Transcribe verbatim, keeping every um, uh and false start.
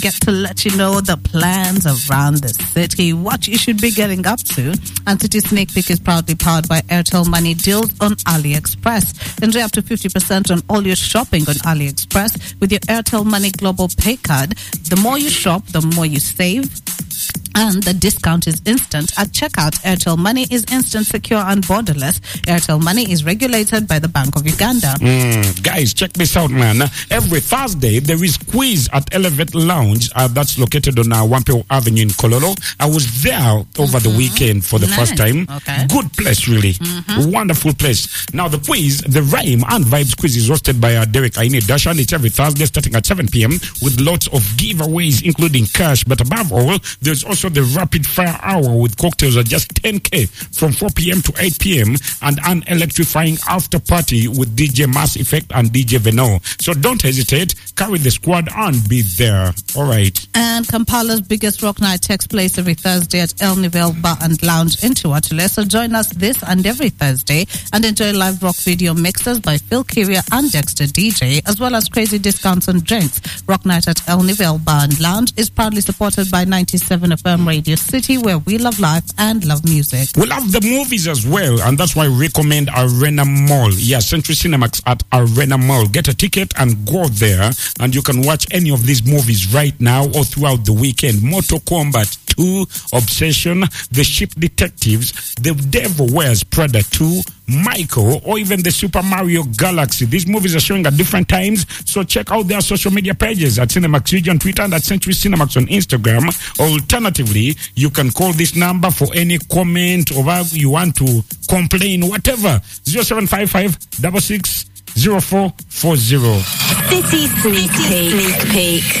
get to let you know the plans around the city, what you should be getting up to. And City Sneak Peek is proudly powered by Airtel Money deals on AliExpress. Enjoy up to fifty percent on all your shopping on AliExpress with your Airtel Money Global Pay Card. The more you shop, the more you save. And the discount is instant at checkout. Airtel Money is instant, secure, and borderless. Airtel Money is regulated by the Bank of Uganda. Mm, guys, check this out, man. Every Thursday, there is quiz at Elevate Lounge. Uh, that's located on uh, Wampio Avenue in Kololo. I was there over mm-hmm. the weekend for the nice. first time. Okay. Good place, really. Mm-hmm. Wonderful place. Now, the quiz, the Rhyme and Vibes quiz is hosted by uh, Derek Aine Dashan. It's every Thursday starting at seven p.m. with lots of giveaways, including cash. But above all, there's also the rapid fire hour with cocktails at just ten k from four p.m. to eight p.m. and an electrifying after party with D J Mass Effect and D J Veno. So don't hesitate, carry the squad and be there. All right. And Kampala's biggest rock night takes place every Thursday at El Nivel Bar and Lounge in Tuatule. So join us this and every Thursday and enjoy live rock video mixes by Phil Kiria and Dexter D J, as well as crazy discounts on drinks. Rock night at El Nivel Bar and Lounge is proudly supported by ninety-seven F M Radio City, where we love life and love music. We love the movies as well, and that's why we recommend Arena Mall. Yeah, Century Cinemax at Arena Mall. Get a ticket and go there, and you can watch any of these movies right now or throughout the weekend. Mortal Kombat two, Obsession, The Ship Detectives, The Devil Wears Prada two, Michael, or even the Super Mario Galaxy. These movies are showing at different times, so check out their social media pages at Cinemax Region on Twitter and at Century Cinemax on Instagram. Alternatively, you can call this number for any comment or you want to complain, whatever. zero seven five five six six zero four four zero. City Sneak Peek.